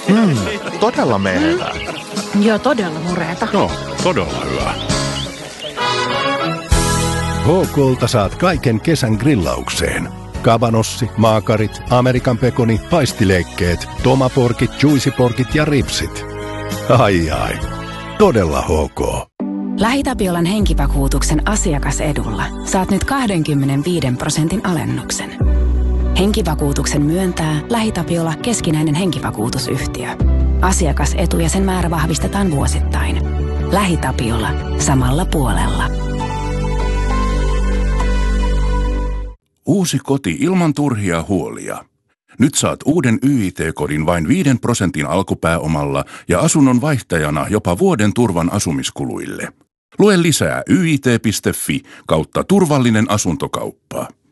Todella mehevää. Joo, todella mureeta. No, todella hyvä. HK:lta saat kaiken kesän grillaukseen. Kabanossi, maakarit, Amerikan pekoni, paistileikkeet, tomaporkit, juicyporkit ja ripsit. Ai. Todella HK. LähiTapiolan henkivakuutuksen asiakasedulla saat nyt 25% alennuksen. Henkivakuutuksen myöntää LähiTapiola keskinäinen henkivakuutusyhtiö. Asiakasetu ja sen määrä vahvistetaan vuosittain. LähiTapiola. Samalla puolella. Uusi koti ilman turhia huolia. Nyt saat uuden YIT-kodin vain 5% alkupääomalla ja asunnon vaihtajana jopa vuoden turvan asumiskuluille. Lue lisää yit.fi/turvallinen asuntokauppa.